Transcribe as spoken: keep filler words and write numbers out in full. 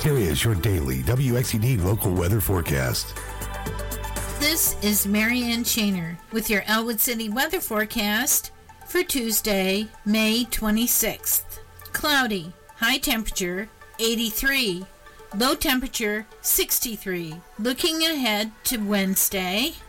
Here is your daily W X C D local weather forecast. This is Marianne Shaner with your Elwood City weather forecast for Tuesday, May twenty-sixth. Cloudy, high temperature eighty-three, low temperature sixty-three. Looking ahead to Wednesday,